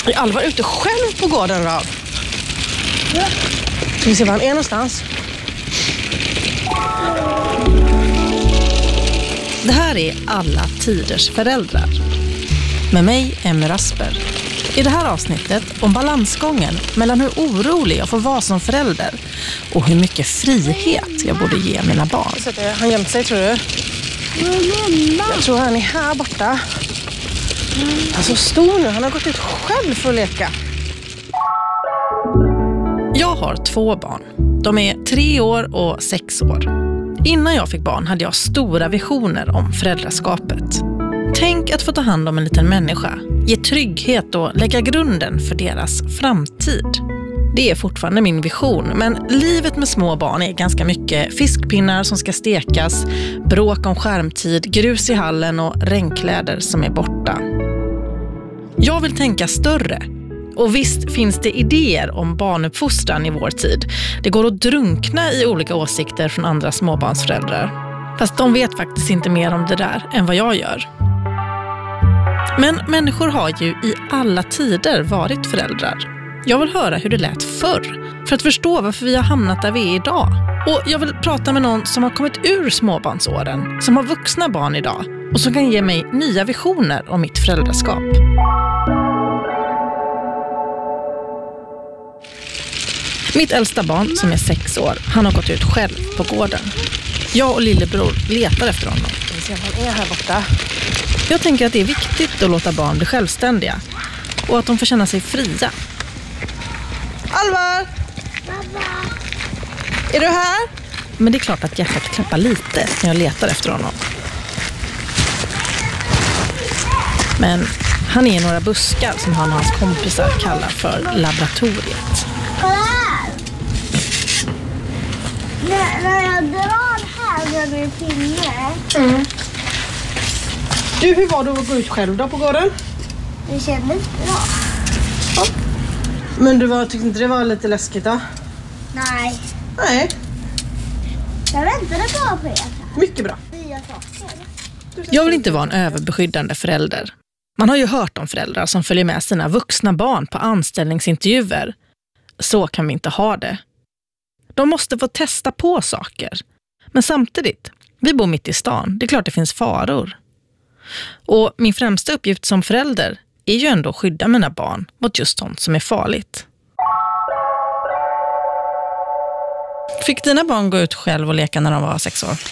Är Alvar ute själv på gården då? Ja. Ska vi se var han är någonstans? Det här är Alla tiders föräldrar. Med mig, Emmy Rasper. I det här avsnittet om balansgången mellan hur orolig jag får vara som förälder och hur mycket frihet jag borde ge mina barn. Han gömt sig, tror du? Jag tror han är här borta. Han är så stor nu, han har gått ut själv för att leka. Jag har 2 barn. De är 3 år och 6 år. Innan jag fick barn hade jag stora visioner om föräldraskapet. Tänk att få ta hand om en liten människa, ge trygghet och lägga grunden för deras framtid. Det är fortfarande min vision, men livet med små barn är ganska mycket fiskpinnar som ska stekas, bråk om skärmtid, grus i hallen och regnkläder som är borta. Jag vill tänka större. Och visst finns det idéer om barnuppfostran i vår tid. Det går att drunkna i olika åsikter från andra småbarnsföräldrar. Fast de vet faktiskt inte mer om det där än vad jag gör. Men människor har ju i alla tider varit föräldrar. Jag vill höra hur det lät förr, för att förstå varför vi har hamnat där vi är idag. Och jag vill prata med någon som har kommit ur småbarnsåren, som har vuxna barn idag och som kan ge mig nya visioner om mitt föräldraskap. Mitt äldsta barn, som är 6 år, han har gått ut själv på gården. Jag och lillebror letar efter honom. Vi ser att han är här borta. Jag tänker att det är viktigt att låta barn bli självständiga och att de får känna sig fria. Alvar! Mamma! Är du här? Men det är klart att hjärtat klappar lite när jag letar efter honom. Men han är i några buskar som han och hans kompisar kallar för laboratoriet. Kolla här! När jag drar här med min pinne. Du, hur var det att gå ut själv då på gården? Det kändes bra. Ja. Men du tyckte inte det var lite läskigt då? Nej. Nej. Jag väntade bara på er. Mycket bra. Jag vill inte vara en överbeskyddande förälder. Man har ju hört om föräldrar som följer med sina vuxna barn på anställningsintervjuer. Så kan vi inte ha det. De måste få testa på saker. Men samtidigt, vi bor mitt i stan. Det är klart det finns faror. Och min främsta uppgift som förälder är ju ändå att skydda mina barn mot just sånt som är farligt. Fick dina barn gå ut själv och leka när de var 6 år?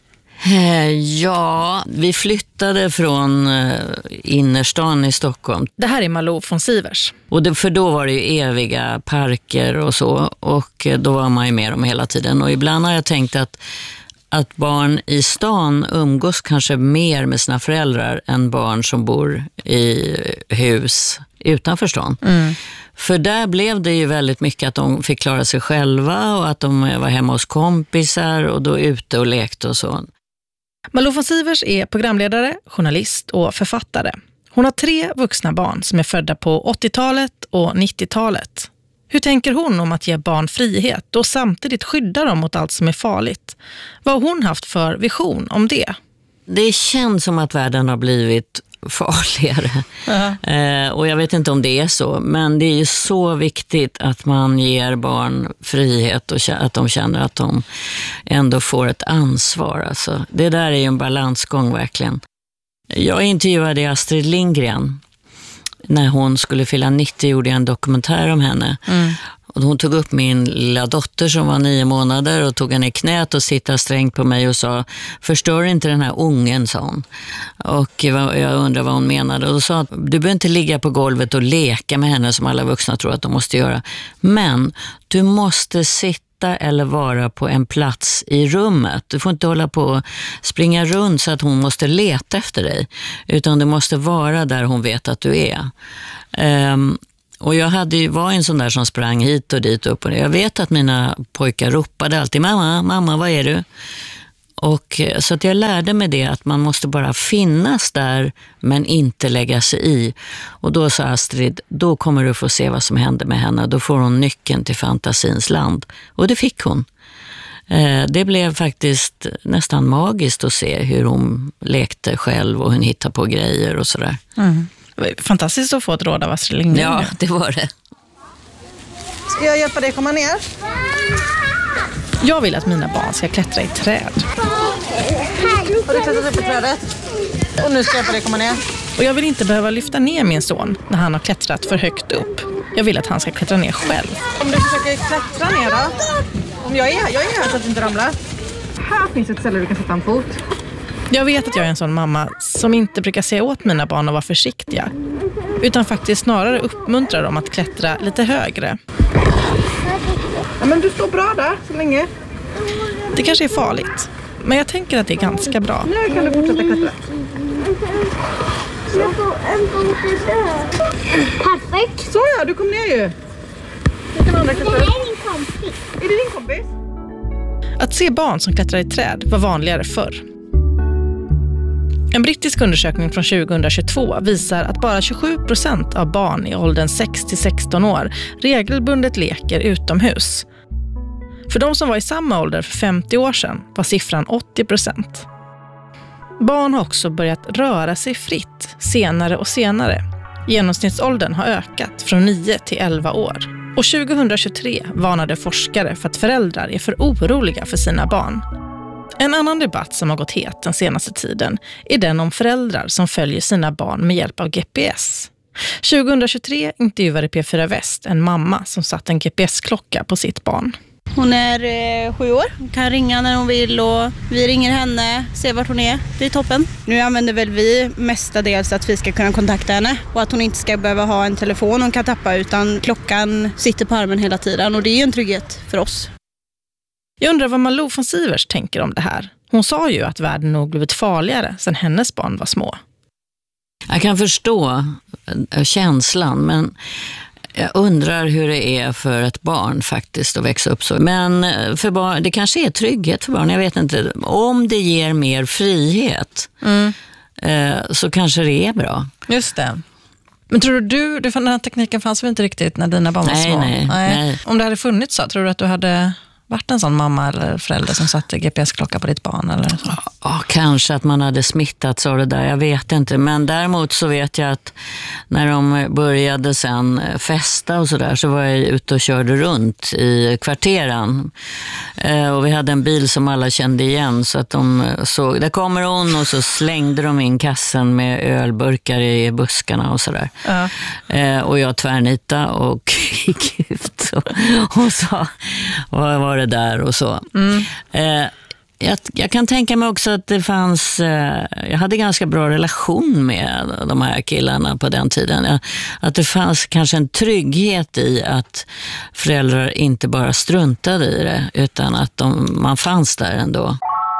Ja, vi flyttade från innerstan i Stockholm. Det här är Malou från Sivers. Och för då var det ju eviga parker och så. Och då var man ju med dem hela tiden. Och ibland har jag tänkt att barn i stan umgås kanske mer med sina föräldrar än barn som bor i hus utanför stan. För där blev det ju väldigt mycket att de fick klara sig själva och att de var hemma hos kompisar och då ute och lekte och så. Malou von Sivers är programledare, journalist och författare. Hon har 3 vuxna barn som är födda på 80-talet och 90-talet. Hur tänker hon om att ge barn frihet och samtidigt skydda dem mot allt som är farligt? Vad har hon haft för vision om det? Det känns som att världen har blivit farligare. Och jag vet inte om det är så, men det är ju så viktigt att man ger barn frihet och att de känner att de ändå får ett ansvar. Alltså, det där är ju en balansgång verkligen. Jag intervjuade Astrid Lindgren. När hon skulle fylla 90 gjorde jag en dokumentär om henne. Och hon tog upp min lilla dotter som var 9 månader och tog henne i knät och sitta strängt på mig och sa: förstör inte den här ungen, sa hon. Och jag undrar vad hon menade. Och då sa att du behöver inte ligga på golvet och leka med henne som alla vuxna tror att de måste göra. Men du måste sitta eller vara på en plats i rummet. Du får inte hålla på och springa runt så att hon måste leta efter dig. Utan du måste vara där hon vet att du är. Och jag var en sån där som sprang hit och dit upp och ner. Jag vet att mina pojkar ropade alltid: mamma, vad är du? Och så att jag lärde mig det, att man måste bara finnas där men inte lägga sig i. Och då sa Astrid, då kommer du få se vad som händer med henne. Då får hon nyckeln till fantasins land. Och det fick hon. Det blev faktiskt nästan magiskt att se hur hon lekte själv och hon hittade på grejer och sådär. Mm. Fantastiskt att få ett råd av Astrid Lindgren. Ja, det var det. Ska jag hjälpa dig komma ner? Jag vill att mina barn ska klättra i träd. Har du klättrat upp i trädet? Och nu ska jag hjälpa dig komma ner. Och jag vill inte behöva lyfta ner min son när han har klättrat för högt upp. Jag vill att han ska klättra ner själv. Om du försöker klättra ner då? Om jag är här så att du inte ramlar. Här finns ett ställe du kan sätta en fot. Jag vet att jag är en sån mamma som inte brukar säga åt mina barn att vara försiktiga. Utan faktiskt snarare uppmuntrar dem att klättra lite högre. Ja, men du står bra där så länge. Det kanske är farligt. Men jag tänker att det är ganska bra. Nu kan du fortsätta klättra. Perfekt. Så ja, du kom ner ju. Du kan andra klättra. Det är din kompis. Är det din kompis? Att se barn som klättrar i träd var vanligare förr. En brittisk undersökning från 2022 visar att bara 27% av barn i åldern 6-16 år regelbundet leker utomhus. För de som var i samma ålder för 50 år sedan var siffran 80%. Barn har också börjat röra sig fritt senare och senare. Genomsnittsåldern har ökat från 9 till 11 år. Och 2023 varnade forskare för att föräldrar är för oroliga för sina barn. En annan debatt som har gått het den senaste tiden är den om föräldrar som följer sina barn med hjälp av GPS. 2023 intervjuade P4 Väst en mamma som satt en GPS-klocka på sitt barn. Hon är 7 år. Hon kan ringa när hon vill och vi ringer henne, ser vart hon är. Det är toppen. Nu använder väl vi mestadels att vi ska kunna kontakta henne och att hon inte ska behöva ha en telefon hon kan tappa utan klockan sitter på armen hela tiden och det är ju en trygghet för oss. Jag undrar vad Malou von Sivers tänker om det här. Hon sa ju att världen nog blivit farligare sedan hennes barn var små. Jag kan förstå känslan, men jag undrar hur det är för ett barn faktiskt att växa upp så. Men för barn, det kanske är trygghet för barn, jag vet inte. Om det ger mer frihet så kanske det är bra. Just det. Men tror du den här tekniken fanns väl inte riktigt när dina barn var små? Nej. Om det hade funnits så, tror du att du hade varit en sån mamma eller förälder som satte GPS-klocka på ditt barn? Eller så? Ja, kanske att man hade smittats av det där, jag vet inte. Men däremot så vet jag att när de började sen festa och sådär så var jag ute och körde runt i kvarteren. Och vi hade en bil som alla kände igen så att de såg, där kommer hon och så slängde de in kassen med ölburkar i buskarna och sådär. Och jag tvärnita och gick ut och sa vad var det där och så. Jag kan tänka mig också att det fanns, jag hade ganska bra relation med de här killarna på den tiden. Att det fanns kanske en trygghet i att föräldrar inte bara struntade i det utan att man fanns där ändå.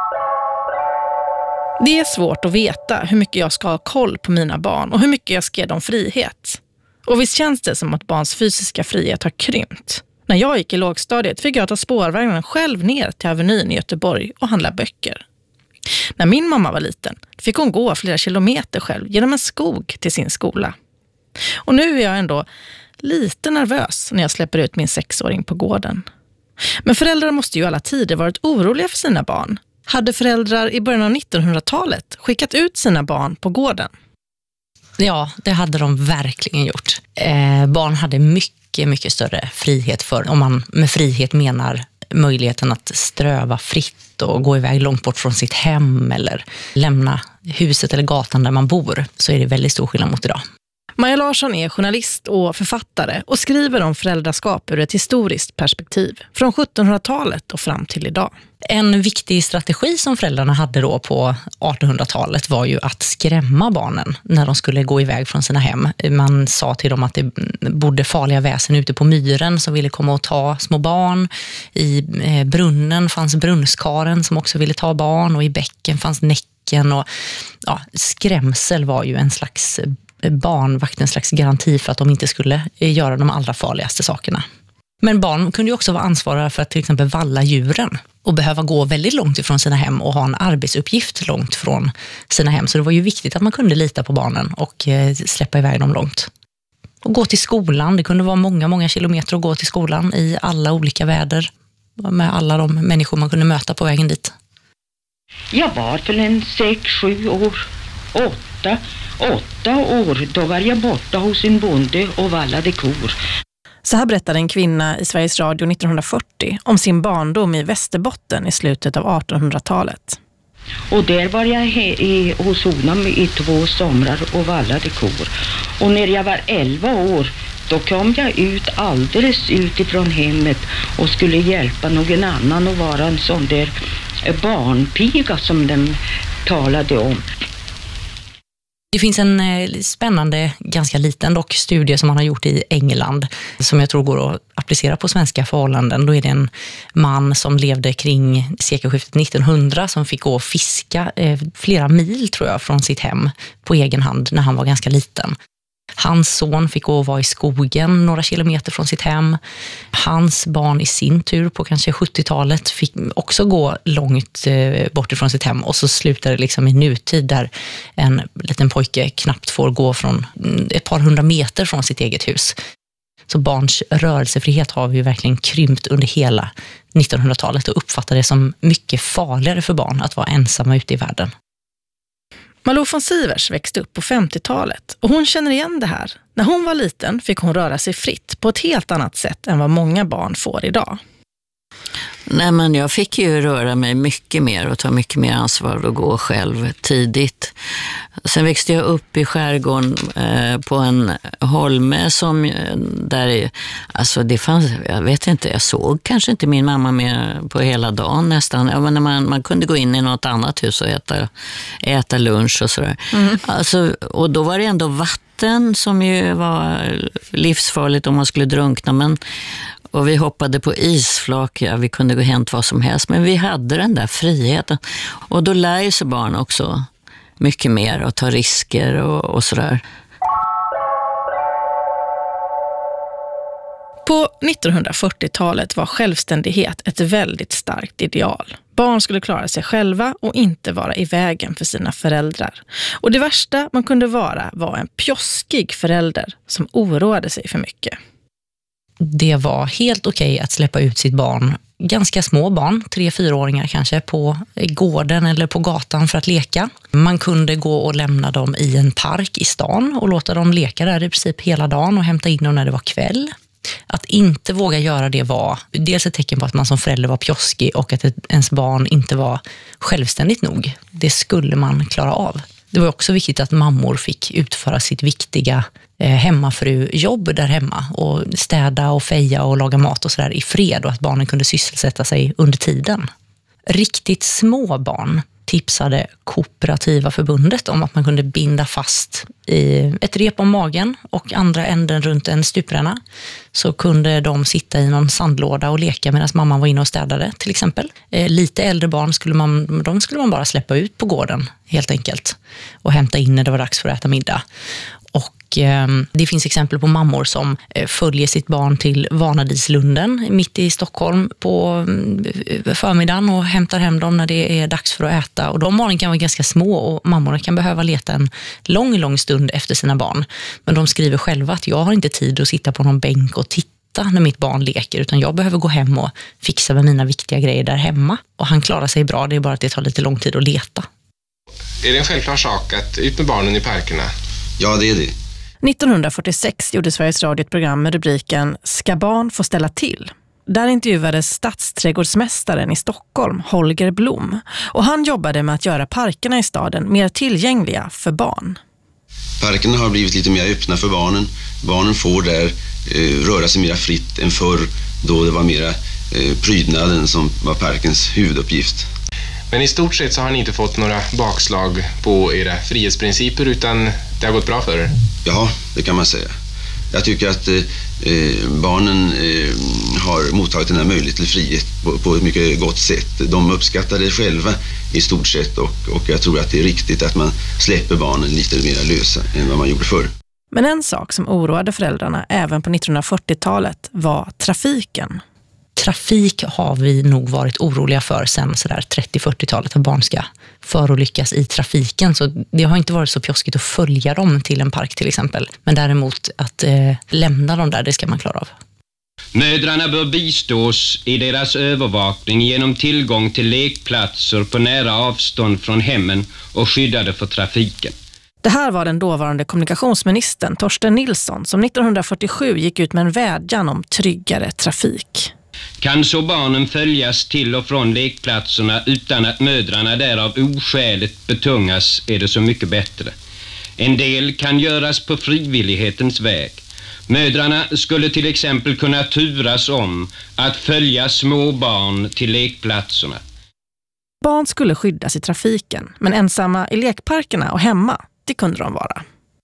Det är svårt att veta hur mycket jag ska ha koll på mina barn och hur mycket jag ska ge dem frihet. Och visst känns det som att barns fysiska frihet har krympt. När jag gick i lågstadiet fick jag ta spårvagnen själv ner till Avenyn i Göteborg och handla böcker. När min mamma var liten fick hon gå flera kilometer själv genom en skog till sin skola. Och nu är jag ändå lite nervös när jag släpper ut min 6-åring på gården. Men föräldrar måste ju alla tider varit oroliga för sina barn. Hade föräldrar i början av 1900-talet skickat ut sina barn på gården? Ja, det hade de verkligen gjort. Barn hade mycket större frihet för, om man med frihet menar möjligheten att ströva fritt och gå iväg långt bort från sitt hem eller lämna huset eller gatan där man bor, så är det väldigt stor skillnad mot idag. Maja Larsson är journalist och författare och skriver om föräldraskap ur ett historiskt perspektiv från 1700-talet och fram till idag. En viktig strategi som föräldrarna hade då på 1800-talet var ju att skrämma barnen när de skulle gå iväg från sina hem. Man sa till dem att det bodde farliga väsen ute på myren som ville komma och ta små barn. I brunnen fanns brunnskaren som också ville ta barn och i bäcken fanns näcken. Och, skrämsel var ju en slags barnvakt, en slags garanti för att de inte skulle göra de allra farligaste sakerna. Men barn kunde ju också vara ansvariga för att till exempel valla djuren och behöva gå väldigt långt ifrån sina hem och ha en arbetsuppgift långt från sina hem. Så det var ju viktigt att man kunde lita på barnen och släppa iväg dem långt. Och gå till skolan, det kunde vara många kilometer att gå till skolan i alla olika väder med alla de människor man kunde möta på vägen dit. Jag var väl en 6-7 år, 8 8 år, då var jag borta hos en bonde och vallade kor. Så här berättade en kvinna i Sveriges Radio 1940 om sin barndom i Västerbotten i slutet av 1800-talet. Och där var jag hos honom i 2 somrar och vallade kor. Och när jag var 11 år, då kom jag ut alldeles utifrån hemmet och skulle hjälpa någon annan att vara en sån där barnpiga som de talade om. Det finns en spännande, ganska liten dock, studie som man har gjort i England som jag tror går att applicera på svenska förhållanden. Då är det en man som levde kring sekelskiftet 1900 som fick gå och fiska flera mil tror jag från sitt hem på egen hand när han var ganska liten. Hans son fick gå och vara i skogen några kilometer från sitt hem. Hans barn i sin tur på kanske 70-talet fick också gå långt bort ifrån sitt hem. Och så slutade det liksom i nutid där en liten pojke knappt får gå från ett par 100 meter från sitt eget hus. Så barns rörelsefrihet har vi verkligen krympt under hela 1900-talet och uppfattar det som mycket farligare för barn att vara ensamma ute i världen. Malou von Sivers växte upp på 50-talet och hon känner igen det här. När hon var liten fick hon röra sig fritt på ett helt annat sätt än vad många barn får idag. Nej, men jag fick ju röra mig mycket mer och ta mycket mer ansvar och gå själv tidigt. Sen växte jag upp i skärgården på en holme som där, alltså det fanns, jag vet inte, jag såg kanske inte min mamma mer på hela dagen nästan. Ja, men man kunde gå in i något annat hus och äta lunch och sådär. Alltså, och då var det ändå vatten som ju var livsfarligt om man skulle drunkna, och vi hoppade på isflak, ja, vi kunde gå hänt vad som helst, men vi hade den där friheten. Och då lär sig barn också mycket mer och ta risker och sådär. På 1940-talet var självständighet ett väldigt starkt ideal. Barn skulle klara sig själva och inte vara i vägen för sina föräldrar. Och det värsta man kunde vara var en pjoskig förälder som oroade sig för mycket. Det var helt okej att släppa ut sitt barn, ganska små barn, 3-4-åringar kanske, på gården eller på gatan för att leka. Man kunde gå och lämna dem i en park i stan och låta dem leka där i princip hela dagen och hämta in dem när det var kväll. Att inte våga göra det var dels ett tecken på att man som förälder var pjoskig och att ens barn inte var självständigt nog. Det skulle man klara av. Det var också viktigt att mammor fick utföra sitt viktiga hemmafrujobb där hemma och städa och feja och laga mat och sådär i fred, och att barnen kunde sysselsätta sig under tiden. Riktigt små barn tipsade Kooperativa förbundet om att man kunde binda fast i ett rep om magen och andra änden runt en stupränna, så kunde de sitta i någon sandlåda och leka medan mamman var inne och städade till exempel. Lite äldre barn skulle man bara släppa ut på gården helt enkelt och hämta in när det var dags för att äta middag. Och det finns exempel på mammor som följer sitt barn till Vanadislunden mitt i Stockholm på förmiddagen och hämtar hem dem när det är dags för att äta. Och de barnen kan vara ganska små och mammorna kan behöva leta en lång stund efter sina barn. Men de skriver själva att jag har inte tid att sitta på någon bänk och titta när mitt barn leker, utan jag behöver gå hem och fixa med mina viktiga grejer där hemma. Och han klarar sig bra, det är bara att det tar lite lång tid att leta. Är det en självklar sak att ut med barnen i parkerna? Ja, det är det. 1946 gjorde Sveriges Radio ett program med rubriken Ska barn få ställa till? Där intervjuades stadsträdgårdsmästaren i Stockholm, Holger Blom. Och han jobbade med att göra parkerna i staden mer tillgängliga för barn. Parkerna har blivit lite mer öppna för barnen. Barnen får där röra sig mer fritt än förr, då det var mera prydnaden som var parkens huvuduppgift. Men i stort sett så har ni inte fått några bakslag på era frihetsprinciper, utan det har gått bra för er? Ja, det kan man säga. Jag tycker att barnen har mottagit den här möjligheten till frihet på ett mycket gott sätt. De uppskattar det själva i stort sett, och jag tror att det är riktigt att man släpper barnen lite mer lösa än vad man gjorde förr. Men en sak som oroade föräldrarna även på 1940-talet var trafiken. Trafik har vi nog varit oroliga för sen sådär 30-40-talet, att barn ska förolyckas i trafiken. Så det har inte varit så pjoskigt att följa dem till en park till exempel. Men däremot att lämna dem där, det ska man klara av. Mödrarna bör bistås i deras övervakning genom tillgång till lekplatser på nära avstånd från hemmen och skyddade för trafiken. Det här var den dåvarande kommunikationsministern Torsten Nilsson som 1947 gick ut med en vädjan om tryggare trafik. Kan så barnen följas till och från lekplatserna utan att mödrarna därav oskäligt betungas är det så mycket bättre. En del kan göras på frivillighetens väg. Mödrarna skulle till exempel kunna turas om att följa små barn till lekplatserna. Barn skulle skyddas i trafiken, men ensamma i lekparkerna och hemma, det kunde de vara.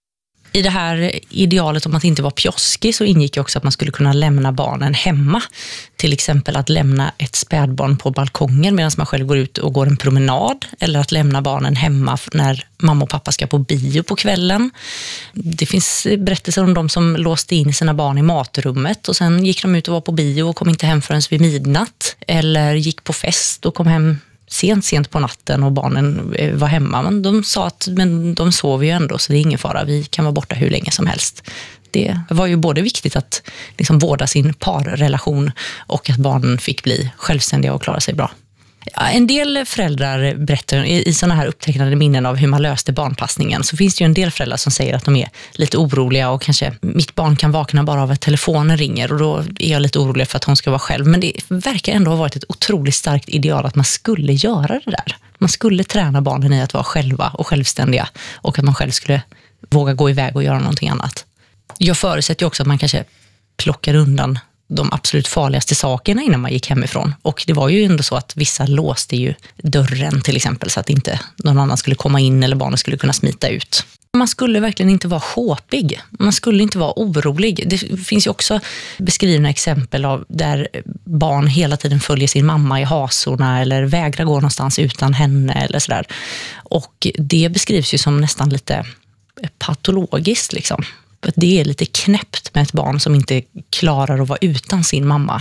I det här idealet om att inte vara pjoskig så ingick ju också att man skulle kunna lämna barnen hemma. Till exempel att lämna ett spädbarn på balkongen medan man själv går ut och går en promenad. Eller att lämna barnen hemma när mamma och pappa ska på bio på kvällen. Det finns berättelser om de som låste in sina barn i matrummet och sen gick de ut och var på bio och kom inte hem förrän vid midnatt. Eller gick på fest och kom hem sent på natten och barnen var hemma. Men de sa att de sover ju ändå så det är ingen fara. Vi kan vara borta hur länge som helst. Det var ju både viktigt att liksom vårda sin parrelation och att barnen fick bli självständiga och klara sig bra. Ja, en del föräldrar berättar i sådana här upptecknade minnen av hur man löste barnpassningen, så finns det ju en del föräldrar som säger att de är lite oroliga och kanske mitt barn kan vakna bara av att telefonen ringer och då är jag lite orolig för att hon ska vara själv. Men det verkar ändå ha varit ett otroligt starkt ideal att man skulle göra det där. Man skulle träna barnen i att vara själva och självständiga och att man själv skulle våga gå iväg och göra någonting annat. Jag förutsätter ju också att man kanske plockar undan de absolut farligaste sakerna innan man gick hemifrån. Och det var ju ändå så att vissa låste ju dörren till exempel så att inte någon annan skulle komma in eller barnen skulle kunna smita ut. Man skulle verkligen inte vara sjåpig. Man skulle inte vara orolig. Det finns ju också beskrivna exempel av där barn hela tiden följer sin mamma i hasorna eller vägrar gå någonstans utan henne eller sådär. Och det beskrivs ju som nästan lite patologiskt liksom. Det är lite knäppt med ett barn som inte klarar att vara utan sin mamma.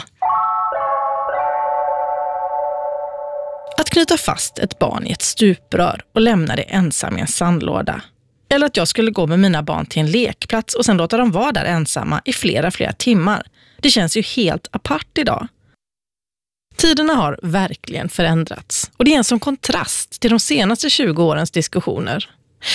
Att knyta fast ett barn i ett stuprör och lämna det ensam i en sandlåda. Eller att jag skulle gå med mina barn till en lekplats och sen låta dem vara där ensamma i flera timmar. Det känns ju helt apart idag. Tiderna har verkligen förändrats och det är en som kontrast till de senaste 20 årens diskussioner.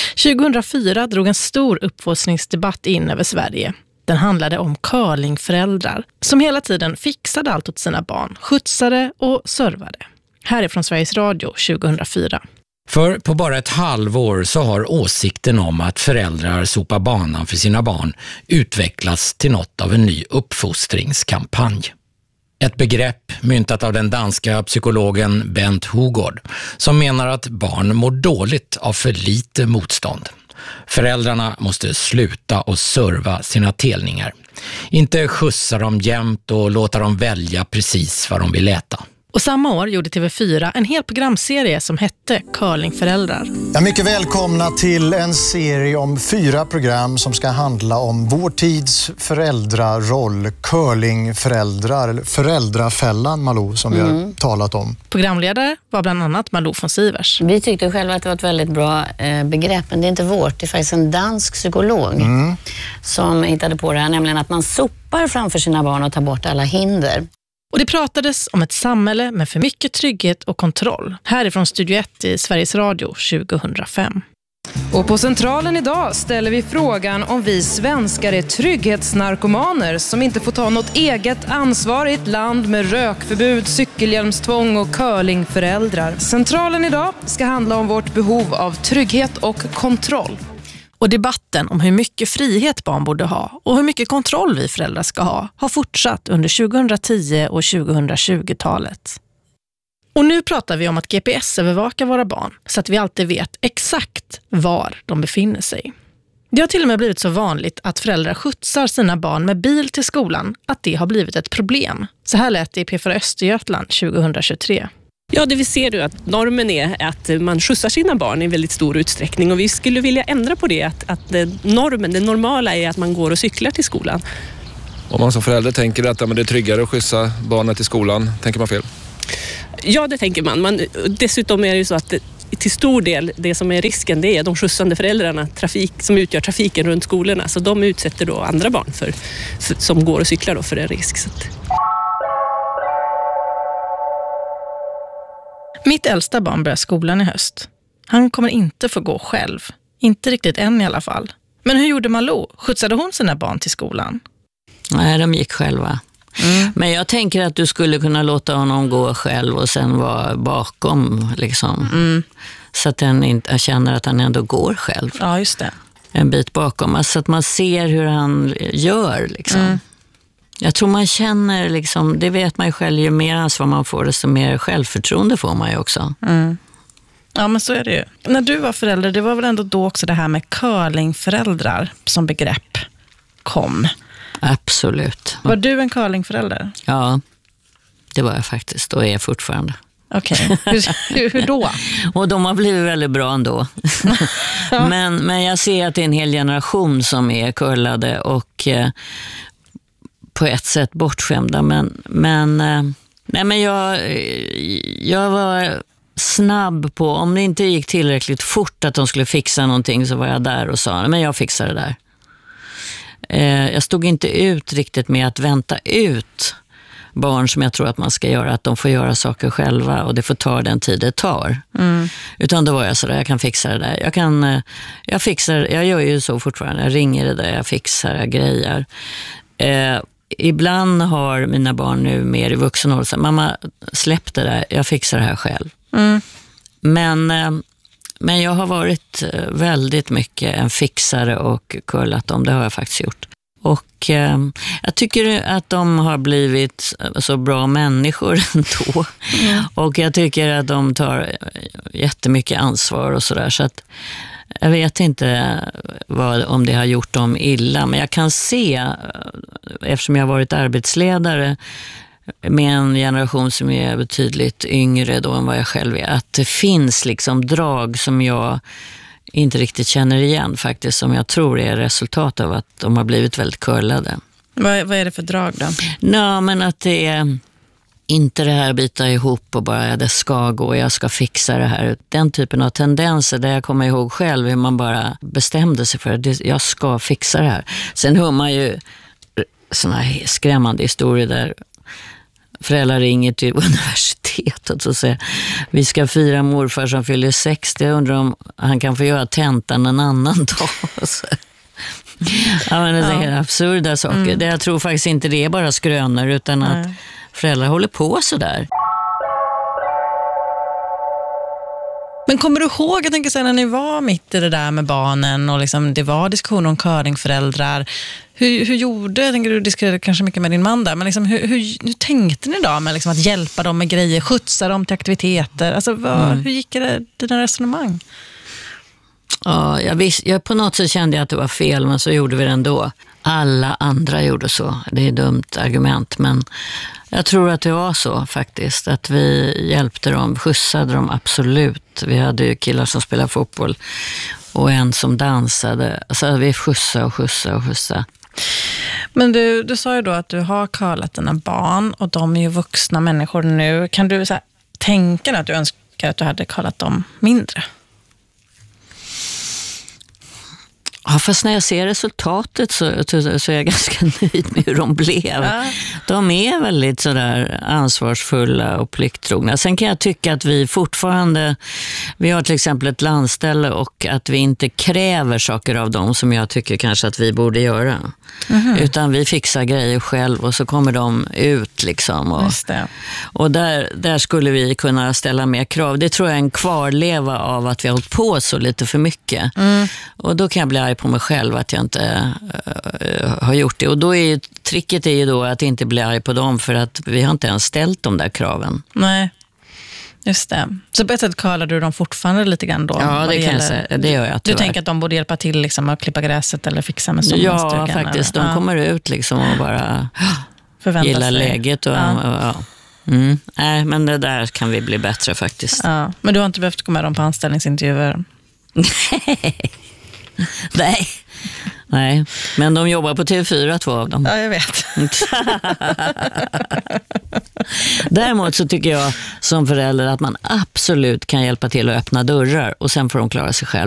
2004 drog en stor uppfostringsdebatt in över Sverige. Den handlade om curlingföräldrar som hela tiden fixade allt åt sina barn, skjutsade och servade. Här är från Sveriges Radio 2004. För på bara ett halvår så har åsikten om att föräldrar sopar banan för sina barn utvecklats till något av en ny uppfostringskampanj. Ett begrepp myntat av den danska psykologen Bent Hugård som menar att barn mår dåligt av för lite motstånd. Föräldrarna måste sluta och serva sina telningar. Inte skjutsa dem jämt och låta dem välja precis vad de vill äta. Och samma år gjorde TV4 en hel programserie som hette Curlingföräldrar. Ja, mycket välkomna till en serie om 4 program som ska handla om vår tids föräldraroll, curlingföräldrar, eller föräldrafällan, Malou, som vi har talat om. Programledare var bland annat Malou von Sivers. Vi tyckte själva att det var ett väldigt bra begrepp, men det är inte vårt. Det är faktiskt en dansk psykolog som hittade på det här, nämligen att man sopar framför sina barn och tar bort alla hinder. Och det pratades om ett samhälle med för mycket trygghet och kontroll. Härifrån Studio 1 i Sveriges Radio 2005. Och på Centralen idag ställer vi frågan om vi svenskar är trygghetsnarkomaner som inte får ta något eget ansvar i ett land med rökförbud, cykelhjälmstvång och curlingföräldrar. Centralen idag ska handla om vårt behov av trygghet och kontroll. Och debatten om hur mycket frihet barn borde ha och hur mycket kontroll vi föräldrar ska ha har fortsatt under 2010 och 2020-talet. Och nu pratar vi om att GPS-övervaka våra barn så att vi alltid vet exakt var de befinner sig. Det har till och med blivit så vanligt att föräldrar skjutsar sina barn med bil till skolan att det har blivit ett problem. Så här lät det i P4 Östergötland 2023. Ja, det vi ser nu att normen är att man skjutsar sina barn i väldigt stor utsträckning och vi skulle vilja ändra på det, att normen, det normala är att man går och cyklar till skolan. Om man som förälder tänker att det är tryggare att skjutsa barnet till skolan, tänker man fel? Ja, det tänker man. Dessutom är det ju så att till stor del det som är risken, det är de skjutsande föräldrarna som utgör trafiken runt skolorna. Så de utsätter då andra barn som går och cyklar då för en risk. Mitt äldsta barn börjar skolan i höst. Han kommer inte få gå själv. Inte riktigt än i alla fall. Men hur gjorde Malou? Skjutsade hon sina barn till skolan? Nej, de gick själva. Men jag tänker att du skulle kunna låta honom gå själv och sen vara bakom liksom. Så att han inte känner att han ändå går själv. Ja, just det. En bit bakom. Alltså att man ser hur han gör liksom. Jag tror man känner liksom, det vet man ju själv, ju mer ansvar man får desto mer självförtroende får man ju också. Ja, men så är det ju. När du var förälder, det var väl ändå då också det här med curlingföräldrar som begrepp kom. Absolut. Var du en curlingförälder? Ja, det var jag faktiskt och är fortfarande. Okej, hur då? Och de har blivit väldigt bra ändå. Men jag ser att det är en hel generation som är curlade och på ett sätt bortskämda. Men jag var snabb på, om det inte gick tillräckligt fort att de skulle fixa någonting, så var jag där och sa, men jag fixar det där. Jag stod inte ut riktigt med att vänta ut barn som jag tror att man ska göra, att de får göra saker själva och det får ta den tid det tar. Utan då var jag sådär, jag kan fixa det där. Jag gör ju så fortfarande, jag ringer det där, jag fixar, jag grejar. Ibland har mina barn nu mer i vuxen ålder sagt, mamma, släpp det där, jag fixar det här själv. Men jag har varit väldigt mycket en fixare och kullat dem, det har jag faktiskt gjort. Och jag tycker att de har blivit så bra människor ändå. Och jag tycker att de tar jättemycket ansvar och sådär. Så att jag vet inte om det har gjort dem illa. Men jag kan se, eftersom jag har varit arbetsledare med en generation som är betydligt yngre då än vad jag själv är, att det finns liksom drag som jag inte riktigt känner igen faktiskt, som jag tror är resultat av att de har blivit väldigt curlade. Vad är det för drag då? Nej, men att det är inte det här bita ihop och bara det ska gå, jag ska fixa det här. Den typen av tendenser där jag kommer ihåg själv hur man bara bestämde sig för att jag ska fixa det här. Sen hör man ju såna här skrämmande historier där föräldrar ringer till universitetet och säger vi ska fira morfar som fyller 60. Jag undrar om han kan få göra tentan en annan dag. Ja, men det är absurda saker. Jag tror faktiskt inte det är bara skrönor utan att föräldrar håller på så där. Men kommer du ihåg, jag tänker så här, när ni var mitt i det där med barnen och liksom, det var diskussioner om curlingföräldrar. Hur gjorde, jag tänker du diskuterade kanske mycket med din man där, men liksom, hur tänkte ni då med liksom att hjälpa dem med grejer, skjutsa dem till aktiviteter? Alltså, hur gick det dina resonemang? Ja, jag på något sätt kände jag att det var fel, men så gjorde vi det ändå. Alla andra gjorde så. Det är ett dumt argument, men jag tror att det var så faktiskt. Att vi hjälpte dem, skjutsade dem absolut. Vi hade ju killar som spelade fotboll och en som dansade. Alltså vi skjutsade. Men du sa ju då att du har curlat dina barn och de är ju vuxna människor nu. Kan du så här, tänka dig att du önskar att du hade curlat dem mindre? Ja, fast när jag ser resultatet så är jag ganska nöjd med hur de blev. Ja. De är väldigt sådär ansvarsfulla och plikttrogna. Sen kan jag tycka att vi fortfarande, vi har till exempel ett landställe och att vi inte kräver saker av dem som jag tycker kanske att vi borde göra. Utan vi fixar grejer själv och så kommer de ut liksom. Just det. Och där skulle vi kunna ställa mer krav. Det tror jag är en kvarleva av att vi har hållit på så lite för mycket. Och då kan jag bli arg på mig själv att jag inte har gjort det. Och då är tricket är ju då att inte bli arg på dem för att vi har inte ens ställt de där kraven. Nej, just det. Så på ett sätt kallar du dem fortfarande lite grann då? Ja, det gör jag tyvärr. Du tänker att de borde hjälpa till liksom, att klippa gräset eller fixa med sommarstugan? Ja, faktiskt. De kommer ut liksom och bara gillar läget. Och, Nej, men det där kan vi bli bättre faktiskt. Ja. Men du har inte behövt gå med dem på anställningsintervjuer? Nej, men de jobbar på TV4, 2 av dem. Ja, jag vet. Däremot så tycker jag som förälder att man absolut kan hjälpa till att öppna dörrar och sen får de klara sig själv.